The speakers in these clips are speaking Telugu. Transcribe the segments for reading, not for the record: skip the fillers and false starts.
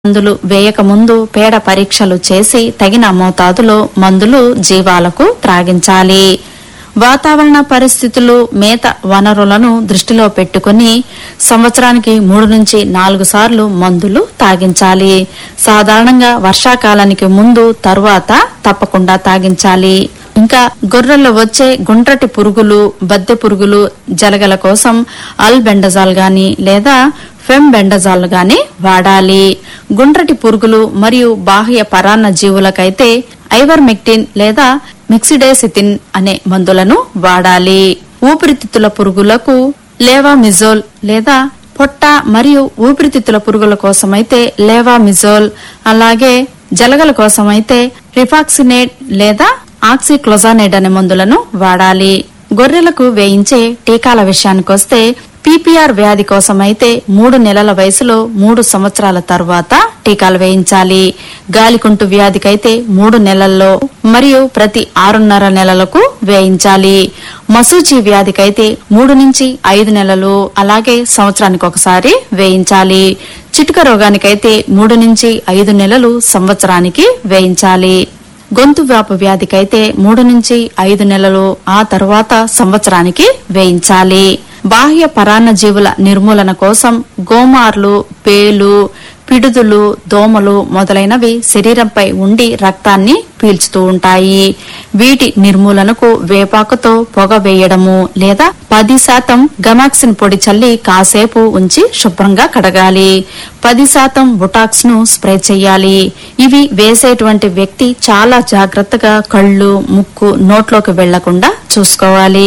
మందులు వేయక ముందు పేడ పరీక్షలు చేసి తగిన మోతాదులో మందులు జీవాలకు త్రాగించాలి. వాతావరణ పరిస్థితులు, మేత వనరులను దృష్టిలో పెట్టుకుని సంవత్సరానికి 3 నుంచి 4 సార్లు మందులు తాగించాలి. సాధారణంగా వర్షాకాలానికి ముందు, తరువాత తప్పకుండా తాగించాలి. ఇంకా గొర్రెల్లో వచ్చే గుండ్రటి పురుగులు, బద్దె పురుగులు, జలగల కోసం అల్బెండజాల్ గాని లేదా ఫెంబెండజాల్ గాని వాడాలి. గుండ్రటి పురుగులు మరియు బాహ్య పరాన్న జీవులకైతే ఐవర్మెక్టిన్ లేదా మిక్సిడేసిథిన్ అనే మందులను వాడాలి. ఊపిరితిత్తుల పురుగులకు లేవామిజోల్ లేదా పొట్ట మరియు ఊపిరితిత్తుల పురుగుల కోసమైతే లేవామిజోల్, అలాగే జలగల కోసమైతే రిఫాక్సినేట్ లేదా ఆక్సిక్లోజానేట్ అనే మందులను వాడాలి. గొర్రెలకు వేయించే టీకాల విషయానికొస్తే పీపీఆర్ వ్యాధి కోసమైతే 3 నెలల వయసులో 3 సంవత్సరాల తర్వాత టీకాలు వేయించాలి. గాలికుంటు వ్యాధికైతే 3 నెలల్లో మరియు ప్రతి 6.5 నెలలకు వేయించాలి. మసూచి వ్యాధికైతే 3 నుంచి 5 నెలలు, అలాగే సంవత్సరానికి ఒకసారి వేయించాలి. చిటుక రోగానికైతే 3 నుంచి 5 నెలలు, సంవత్సరానికి వేయించాలి. గొంతు వ్యాపు వ్యాధికైతే 3 నుంచి 5 నెలలు, ఆ తర్వాత సంవత్సరానికి వేయించాలి. బాహ్య పరాన్న జీవుల నిర్మూలన కోసం గోమార్లు, పేలు, పిడుదులు, దోమలు మొదలైనవి శరీరంపై ఉండి రక్తాన్ని పీల్చుతూ ఉంటాయి. వీటి నిర్మూలనకు వేపాకుతో పొగ వేయడము లేదా 10% గమాక్సిన్ పొడి చల్లి కాసేపు ఉంచి శుభ్రంగా కడగాలి. 10% బుటాక్స్ ను స్ప్రే చేయాలి. ఇవి వేసేటువంటి వ్యక్తి చాలా జాగ్రత్తగా కళ్ళు, ముక్కు, నోట్లోకి వెళ్లకుండా చూసుకోవాలి.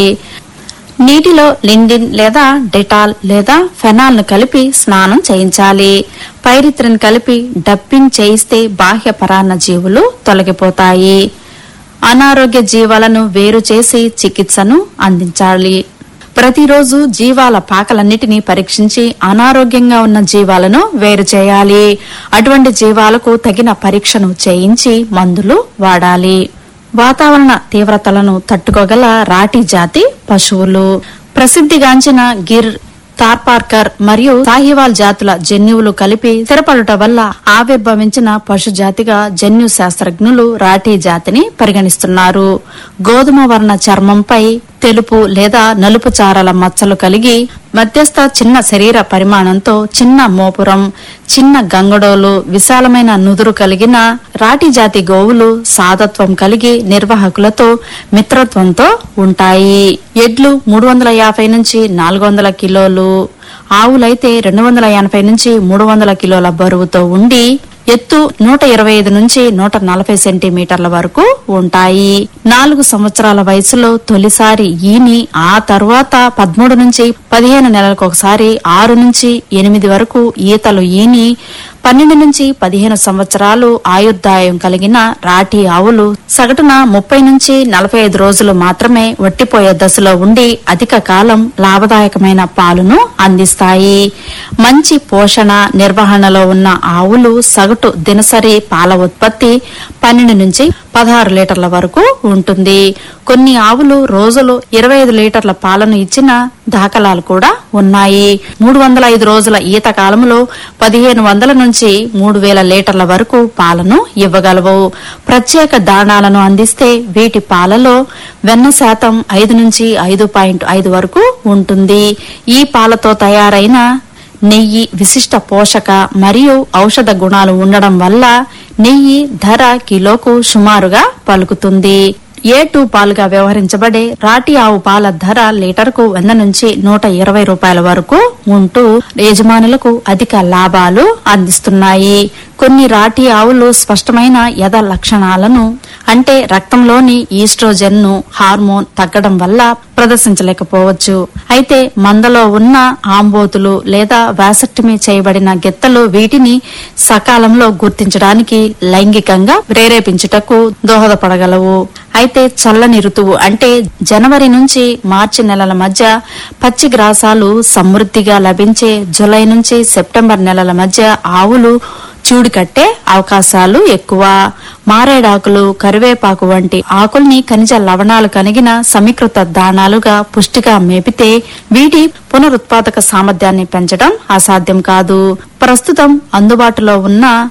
నీటిలో లిండిన్ లేదా డెటాల్ లేదా ఫెనాల్ ను కలిపి స్నానం చేయించాలి. పైరిత్రిన్ కలిపి డప్పింగ్ చేయిస్తే బాహ్య పరాన్న జీవులు తొలగిపోతాయి. అనారోగ్య జీవాలను వేరు చేసి చికిత్సను అందించాలి. ప్రతిరోజు జీవాల పాకలన్నిటినీ పరీక్షించి అనారోగ్యంగా ఉన్న జీవాలను వేరు చేయాలి. అటువంటి జీవాలకు తగిన పరీక్షను చేయించి మందులు వాడాలి. వాతావరణ తీవ్రతలను తట్టుకోగల రాటి జాతి పశువులు ప్రసిద్ధిగాంచిన గిర్, థార్పార్కర్ మరియు సాహివాల్ జాతుల జన్యువులు కలిపి స్థిరపడుట వల్ల ఆవిర్భవించిన పశు జాతిగా జన్యు శాస్త్రజ్ఞులు రాటి జాతిని పరిగణిస్తున్నారు. గోధుమ వర్ణ చర్మంపై తెలుపు లేదా నలుపు చారల మచ్చలు కలిగి మధ్యస్థ చిన్న శరీర పరిమాణంతో చిన్న మోపురం, చిన్న గంగడోలు, విశాలమైన నుదురు కలిగిన రాటి జాతి గోవులు సాధత్వం కలిగి నిర్వాహకులతో మిత్రత్వంతో ఉంటాయి. ఎడ్లు 350 నుంచి 400 కిలోలు, ఆవులైతే 280 నుంచి 300 కిలోల బరువుతో ఉండి ఎత్తు 125 నుంచి 140 సెంటీమీటర్ల వరకు ఉంటాయి. 4 సంవత్సరాల వయసులో తొలిసారి ఈని, ఆ తర్వాత 13 నుంచి 15 నెలలకు ఒకసారి 6 నుంచి 8 వరకు ఈతలు ఈని 12 నుంచి 15 సంవత్సరాలు ఆయుర్దాయం కలిగిన రాటి ఆవులు సగటున 30 నుంచి 45 రోజులు మాత్రమే వట్టిపోయే దశలో ఉండి అధిక కాలం లాభదాయకమైన పాలును అందిస్తాయి. మంచి పోషణ నిర్వహణలో ఉన్న ఆవులు సగటు దినసరి పాల ఉత్పత్తి 12 నుంచి 16 లీటర్ల వరకు ఉంటుంది. కొన్ని ఆవులు రోజులు 25 లీటర్ల పాలను ఇచ్చిన దాఖలాలు కూడా ఉన్నాయి. 305 రోజుల ఈత కాలంలో 1500 నుంచి 3000 లీటర్ల వరకు పాలను ఇవ్వగలవు. ప్రత్యేక దాణాలను అందిస్తే వీటి పాలలో వెన్న శాతం 5 నుంచి 5.5 వరకు ఉంటుంది. ఈ పాలతో తయారైన నెయ్యి విశిష్ట పోషక మరియు ఔషధ గుణాలు ఉండడం వల్ల నెయ్యి ధర కిలోకు సుమారుగా పలుకుతుంది. A2 పాలుగా వ్యవహరించబడే రాటి ఆవు పాల ధర లీటర్కు 100 నుంచి 120 రూపాయల వరకు ఉంటూ యజమానులకు అధిక లాభాలు అందిస్తున్నాయి. కొన్ని రాటి ఆవులు స్పష్టమైన యథ లక్షణాలను అంటే రక్తంలోని ఈస్ట్రోజెన్ ను హార్మోన్ తగ్గడం వల్ల ప్రదర్శించలేకపోవచ్చు. అయితే మందలో ఉన్న ఆంబోతులు లేదా వాసెక్టమీ చేయబడిన గెత్తలు వీటిని సకాలంలో గుర్తించడానికి లైంగికంగా ప్రేరేపించుటకు దోహదపడగలవు. అయితే చల్లని ఋతువు అంటే జనవరి నుంచి మార్చి నెలల మధ్య పచ్చి గ్రాసాలు సమృద్ధిగా లభించే జూలై నుంచి సెప్టెంబర్ నెలల మధ్య ఆవులు చూడి కట్టే అవకాశాలు ఎక్కువ. మారేడాకులు, కరివేపాకు వంటి ఆకుల్ని ఖనిజ లవణాలు కలిగిన సమీకృత దాణాలుగా పుష్టిగా మేపితే వీటి పునరుత్పాదక సామర్థ్యాన్ని పెంచడం అసాధ్యం కాదు. ప్రస్తుతం అందుబాటులో ఉన్న